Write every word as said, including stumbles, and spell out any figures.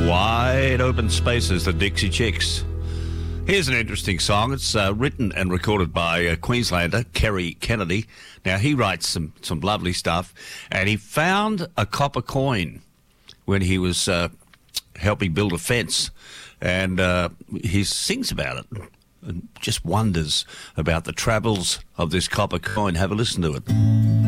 Wide Open Spaces, the Dixie Chicks. Here's an interesting song. It's uh, written and recorded by a Queenslander, Kerry Kennedy. Now, he writes some, some lovely stuff, and he found a copper coin when he was uh, helping build a fence, and uh, he sings about it and just wonders about the travels of this copper coin. Have a listen to it.